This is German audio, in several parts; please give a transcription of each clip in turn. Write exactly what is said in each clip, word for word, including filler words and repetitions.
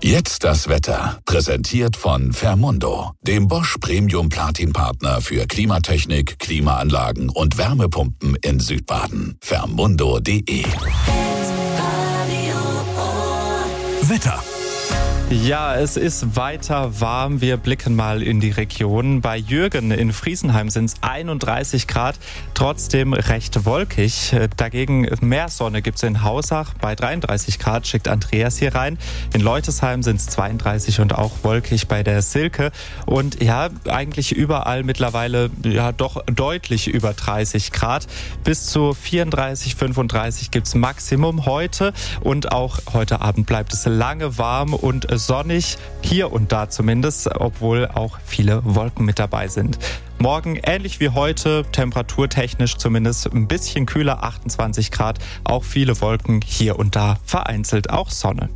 Jetzt das Wetter. Präsentiert von Fermundo, dem Bosch Premium Platin Partner für Klimatechnik, Klimaanlagen und Wärmepumpen in Südbaden. Fermundo punkt de. Wetter. Ja, es ist weiter warm. Wir blicken mal in die Region. Bei Jürgen in Friesenheim sind es einunddreißig Grad, trotzdem recht wolkig. Dagegen mehr Sonne gibt es in Hausach bei dreiunddreißig Grad, schickt Andreas hier rein. In Leutesheim sind es zweiunddreißig und auch wolkig bei der Silke. Und ja, eigentlich überall mittlerweile ja doch deutlich über dreißig Grad. Bis zu vierunddreißig, fünfunddreißig gibt es Maximum heute. Und auch heute Abend bleibt es lange warm und sonnig, hier und da zumindest, obwohl auch viele Wolken mit dabei sind. Morgen ähnlich wie heute, temperaturtechnisch zumindest ein bisschen kühler, achtundzwanzig Grad, auch viele Wolken, hier und da vereinzelt auch Sonne.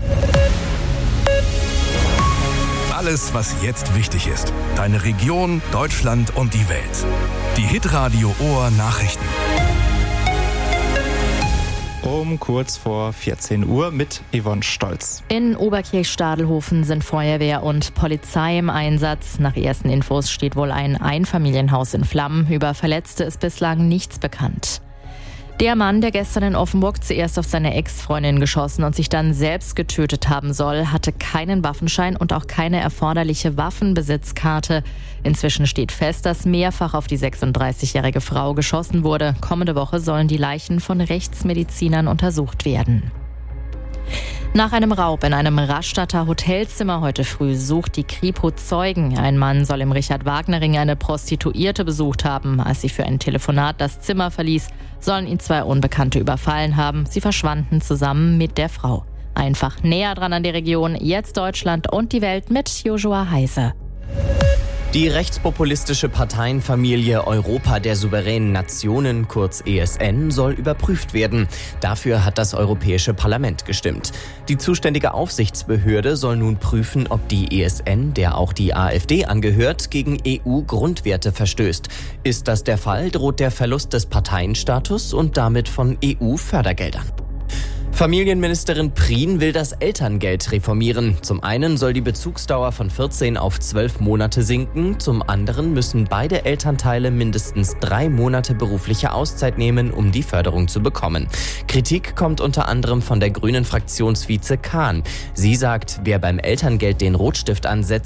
Alles, was jetzt wichtig ist. Deine Region, Deutschland und die Welt. Die Hitradio Ohr Nachrichten. Um kurz vor vierzehn Uhr mit Yvonne Stolz. In Oberkirch-Stadelhofen sind Feuerwehr und Polizei im Einsatz. Nach ersten Infos steht wohl ein Einfamilienhaus in Flammen. Über Verletzte ist bislang nichts bekannt. Der Mann, der gestern in Offenburg zuerst auf seine Ex-Freundin geschossen und sich dann selbst getötet haben soll, hatte keinen Waffenschein und auch keine erforderliche Waffenbesitzkarte. Inzwischen steht fest, dass mehrfach auf die sechsunddreißigjährige Frau geschossen wurde. Kommende Woche sollen die Leichen von Rechtsmedizinern untersucht werden. Nach einem Raub in einem Rastatter Hotelzimmer heute früh sucht die Kripo Zeugen. Ein Mann soll im Richard-Wagner-Ring eine Prostituierte besucht haben. Als sie für ein Telefonat das Zimmer verließ, sollen ihn zwei Unbekannte überfallen haben. Sie verschwanden zusammen mit der Frau. Einfach näher dran an die Region, jetzt Deutschland und die Welt mit Joshua Heise. Die rechtspopulistische Parteienfamilie Europa der souveränen Nationen, kurz E S N, soll überprüft werden. Dafür hat das Europäische Parlament gestimmt. Die zuständige Aufsichtsbehörde soll nun prüfen, ob die E S N, der auch die AfD angehört, gegen E U-Grundwerte verstößt. Ist das der Fall, droht der Verlust des Parteienstatus und damit von E U-Fördergeldern. Familienministerin Prien will das Elterngeld reformieren. Zum einen soll die Bezugsdauer von vierzehn auf zwölf Monate sinken. Zum anderen müssen beide Elternteile mindestens drei Monate berufliche Auszeit nehmen, um die Förderung zu bekommen. Kritik kommt unter anderem von der grünen Fraktionsvize Kahn. Sie sagt, wer beim Elterngeld den Rotstift ansetzt,